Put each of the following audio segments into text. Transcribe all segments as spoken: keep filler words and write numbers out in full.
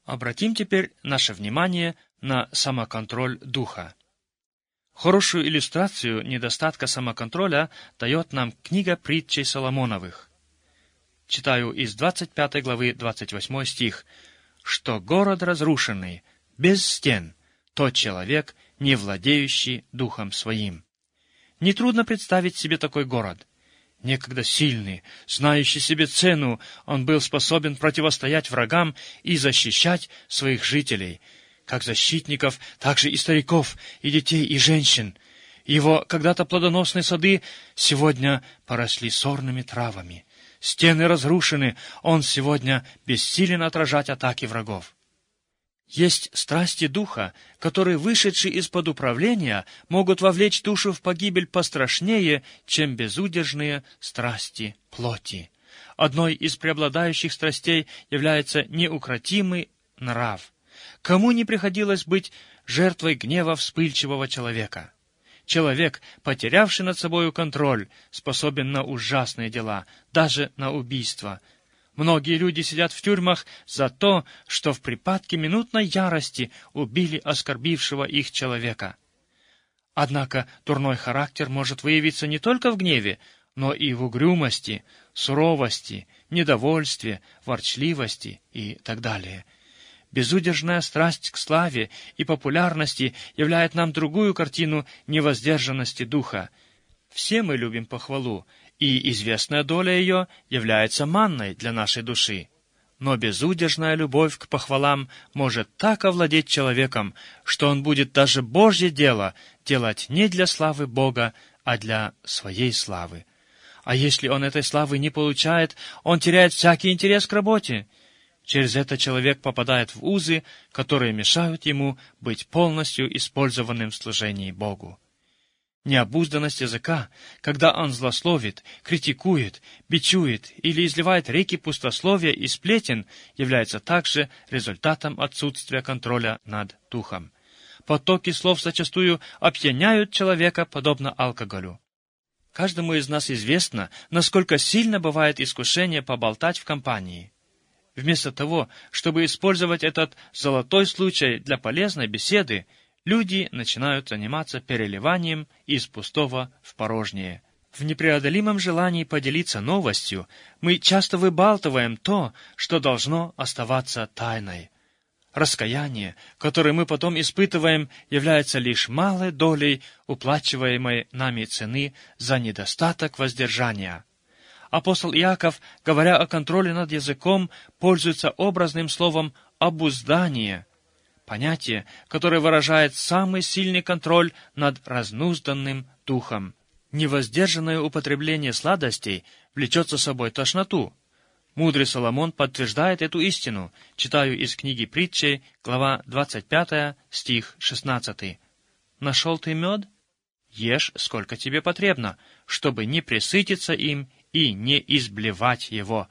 Обратим теперь наше внимание на самоконтроль духа. Хорошую иллюстрацию недостатка самоконтроля дает нам книга притчей Соломоновых. Читаю из двадцать пятой главы двадцать восьмой стих, что город разрушенный, без стен, тот человек, не владеющий духом своим. Нетрудно представить себе такой город. Некогда сильный, знающий себе цену, он был способен противостоять врагам и защищать своих жителей, как защитников, так же и стариков, и детей, и женщин. Его когда-то плодоносные сады сегодня поросли сорными травами. Стены разрушены, он сегодня бессилен отражать атаки врагов. Есть страсти духа, которые, вышедшие из-под управления, могут вовлечь душу в погибель пострашнее, чем безудержные страсти плоти. Одной из преобладающих страстей является неукротимый нрав. Кому не приходилось быть жертвой гнева вспыльчивого человека? Человек, потерявший над собою контроль, способен на ужасные дела, даже на убийство. Многие люди сидят в тюрьмах за то, что в припадке минутной ярости убили оскорбившего их человека. Однако дурной характер может выявиться не только в гневе, но и в угрюмости, суровости, недовольстве, ворчливости и так далее. Безудержная страсть к славе и популярности являет нам другую картину невоздержанности духа. Все мы любим похвалу, и известная доля ее является манной для нашей души. Но безудержная любовь к похвалам может так овладеть человеком, что он будет даже Божье дело делать не для славы Бога, а для своей славы. А если он этой славы не получает, он теряет всякий интерес к работе. Через это человек попадает в узы, которые мешают ему быть полностью использованным в служении Богу. Необузданность языка, когда он злословит, критикует, бичует или изливает реки пустословия и сплетен, является также результатом отсутствия контроля над духом. Потоки слов зачастую опьяняют человека, подобно алкоголю. Каждому из нас известно, насколько сильно бывает искушение поболтать в компании. Вместо того, чтобы использовать этот золотой случай для полезной беседы, люди начинают заниматься переливанием из пустого в порожнее. В непреодолимом желании поделиться новостью мы часто выбалтываем то, что должно оставаться тайной. Раскаяние, которое мы потом испытываем, является лишь малой долей уплачиваемой нами цены за недостаток воздержания. Апостол Иаков, говоря о контроле над языком, пользуется образным словом «обуздание», понятие, которое выражает самый сильный контроль над разнузданным духом. Невоздержанное употребление сладостей влечет за собой тошноту. Мудрый Соломон подтверждает эту истину. Читаю из книги притчей, глава двадцать пятая, стих шестнадцатый. «Нашел ты мед? Ешь, сколько тебе потребно, чтобы не пресытиться им и не изблевать его».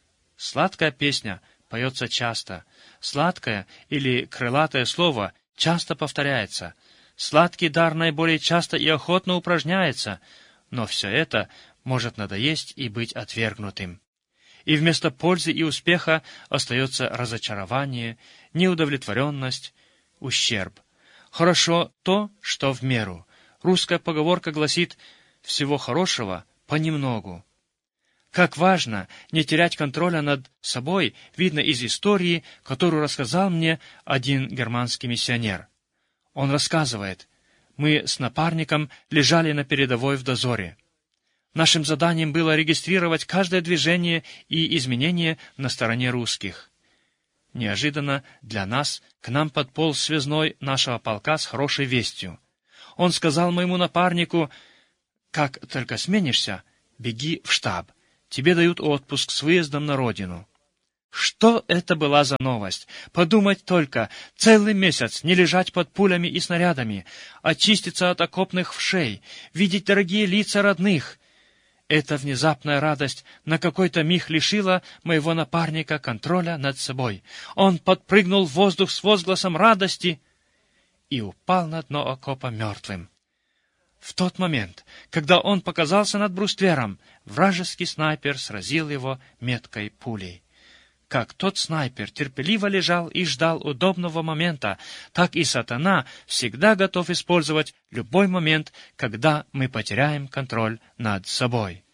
Сладкая песня поется часто. Сладкое или крылатое слово часто повторяется. Сладкий дар наиболее часто и охотно упражняется, но все это может надоесть и быть отвергнутым. И вместо пользы и успеха остается разочарование, неудовлетворенность, ущерб. Хорошо то, что в меру. Русская поговорка гласит «всего хорошего понемногу». Как важно не терять контроля над собой, видно из истории, которую рассказал мне один германский миссионер. Он рассказывает: мы с напарником лежали на передовой в дозоре. Нашим заданием было регистрировать каждое движение и изменение на стороне русских. Неожиданно для нас к нам подполз связной нашего полка с хорошей вестью. Он сказал моему напарнику: «Как только сменишься, беги в штаб. Тебе дают отпуск с выездом на родину». Что это была за новость? Подумать только, целый месяц не лежать под пулями и снарядами, очиститься от окопных вшей, видеть дорогие лица родных. Эта внезапная радость на какой-то миг лишила моего напарника контроля над собой. Он подпрыгнул в воздух с возгласом радости и упал на дно окопа мертвым. В тот момент, когда он показался над бруствером, вражеский снайпер сразил его меткой пулей. Как тот снайпер терпеливо лежал и ждал удобного момента, так и сатана всегда готов использовать любой момент, когда мы потеряем контроль над собой.